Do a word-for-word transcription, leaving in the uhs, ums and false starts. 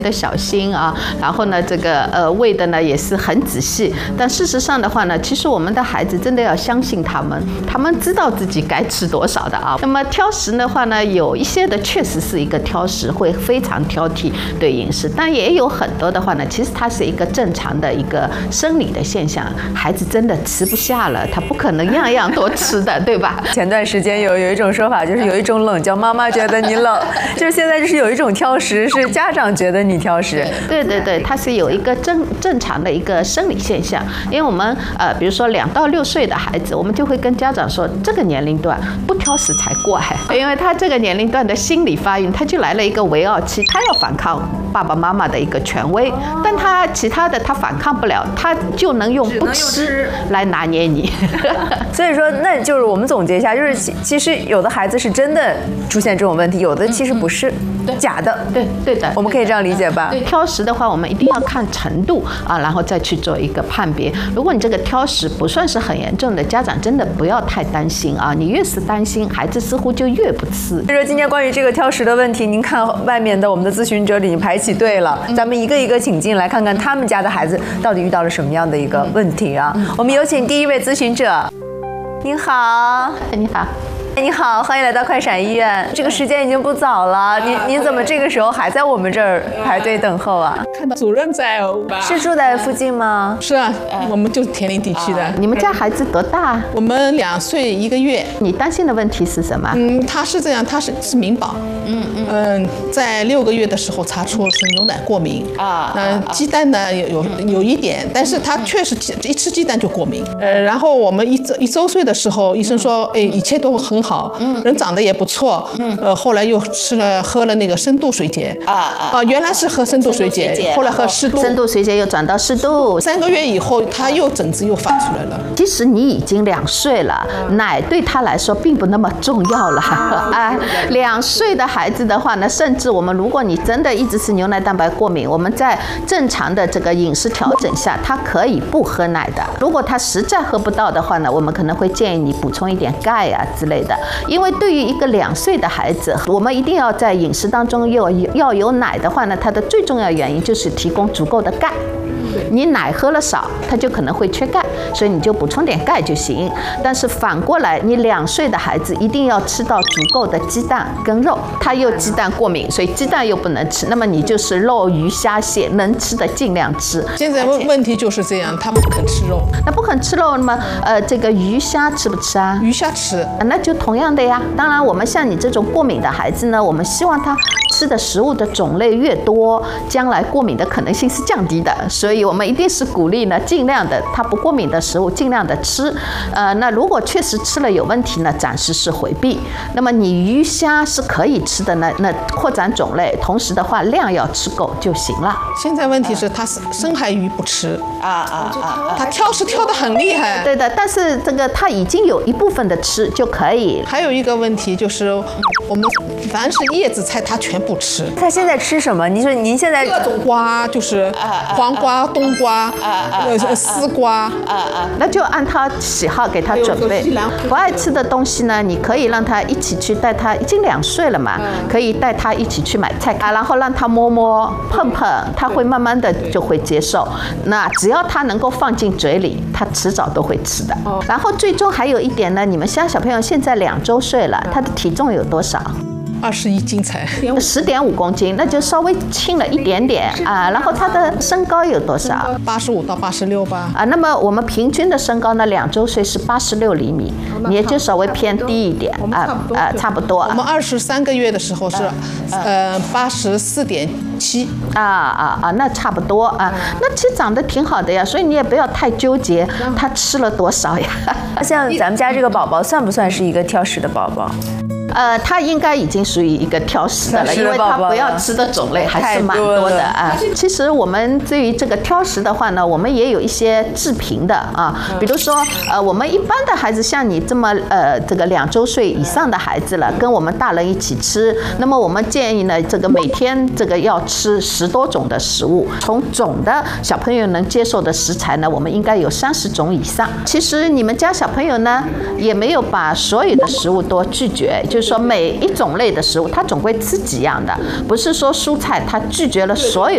的小心啊，然后呢，这个呃喂的呢也是很仔细。但事实上的话呢，其实我们的孩子真的要相信他们，他们知道自己该吃多少的啊。那么挑食的话呢，有一些的确实是一个挑食，会非常挑剔对饮食，但也有很多的话呢，其实它是一个正常的一个生理的现象。孩子真的吃不下了，他不可能样样都吃的，对吧？ 前段时间有有一种说法，就是有一种冷叫妈妈觉得你冷，就是现在就是有一种挑食是家长觉得你挑食。 对对对，它是有一个正正常的一个生理现象。因为我们呃，比如说两到六岁的孩子，我们就会跟家长说，这个年龄段不挑食才怪，因为他这个年龄段的心理发育，他就来了一个围傲期，他要反抗爸爸妈妈的一个权威，但他其他的他反抗不了，他就能用不吃来拿捏你。 所以说，那就是我们总结一下，就是其其实有的孩子是真的出现这种问题，有的其实不是。 对， 假的， 对对的， 我们可以这样理解吧？ 对，挑食的话，我们一定要看程度啊，然后再去做一个判别。如果你这个挑食不算是很严重的，家长真的不要太担心啊。你越是担心，孩子似乎就越不吃。 所以说，今天关于这个挑食的问题，您看外面的我们的咨询者已经排起队了，咱们一个一个请进来，看看他们家的孩子到底遇到了什么样的一个问题啊？我们有请第一位咨询者，您好， 你好。 你好，欢迎来到快闪医院。这个时间已经不早了，您您怎么这个时候还在我们这儿排队等候啊？ 看到主任在哦。 是住在附近吗？ 是啊，我们就是田林地区的。 你们家孩子多大？ 我们两岁一个月。 你担心的问题是什么？ 嗯，他是这样，他是是敏宝。嗯嗯嗯，在六个月的时候查出是牛奶过敏啊。嗯，鸡蛋呢有有有一点，但是他确实一吃鸡蛋就过敏。呃，然后我们一周一周岁的时候，医生说，哎，一切都很好，人长得也不错。嗯。呃，后来又吃了喝了那个深度水解。啊啊。啊，原来是喝深度水解，后来喝湿度。 深度水解又转到湿度。 三个月以后，他又疹子又发出来了。 其实你已经两岁了，奶对他来说并不那么重要了。啊，两岁的孩子的话呢，甚至我们如果你真的一直是牛奶蛋白过敏，我们在正常的这个饮食调整下，他可以不喝奶的。如果他实在喝不到的话呢，我们可能会建议你补充一点钙啊之类的。因为对于一个两岁的孩子，我们一定要在饮食当中要要有奶的话呢，它的最重要原因就是提供足够的钙。你奶喝了少，它就可能会缺钙，所以你就补充点钙就行。但是反过来，你两岁的孩子一定要吃到足够的鸡蛋跟肉，他又鸡蛋过敏，所以鸡蛋又不能吃，那么你就是肉、鱼、虾、蟹能吃的尽量吃。 现在问问题就是这样，他们不肯吃肉。 那不肯吃肉，那么呃，这个鱼虾吃不吃啊？ 鱼虾吃， 那就同样的呀。当然，我们像你这种过敏的孩子呢，我们希望他吃的食物的种类越多，将来过敏的可能性是降低的。所以我们一定是鼓励呢，尽量的他不过敏的食物尽量的吃。呃，那如果确实吃了有问题呢，暂时是回避。那么你鱼虾是可以吃的呢，那扩展种类，同时的话量要吃够就行了。 现在问题是他深海鱼不吃啊啊啊！他挑食挑得很厉害。 对的，但是这个他已经有一部分的吃就可以。 还有一个问题就是，我们凡是叶子菜他全部吃。 他现在吃什么？您说您现在各种瓜，就是黄瓜、冬瓜、呃丝瓜， 那就按他喜好给他准备。不爱吃的东西呢，你可以让他一起去带他，已经两岁了嘛，可以带他一起去买菜啊，然后让他摸摸碰碰，他会慢慢的就会接受。那只要他能够放进嘴里，他迟早都会吃的。然后最终还有一点呢，你们家小朋友现在两周岁了，他的体重有多少？ 二十一斤才十点五公斤，那就稍微轻了一点点啊。然后他的身高有多少？ 八十五到八十六吧。 啊，那么我们平均的身高呢，两周岁是八十六厘米，你也就稍微偏低一点啊啊，差不多。 我们二十三个月的时候是呃八十四点七啊啊啊，那差不多啊。那其实长得挺好的呀，所以你也不要太纠结他吃了多少呀。 像咱们家这个宝宝算不算是一个挑食的宝宝？ 呃，他应该已经属于一个挑食的了，因为他不要吃的种类还是蛮多的啊。其实我们对于这个挑食的话呢，我们也有一些治平的啊，比如说呃，我们一般的孩子像你这么呃这个两周岁以上的孩子了，跟我们大人一起吃，那么我们建议呢，这个每天这个要吃十多种的食物，从总的小朋友能接受的食材呢，我们应该有三十种以上。其实你们家小朋友呢，也没有把所有的食物都拒绝，就。就是说每一种类的食物，它总归吃几样的，不是说蔬菜它拒绝了所有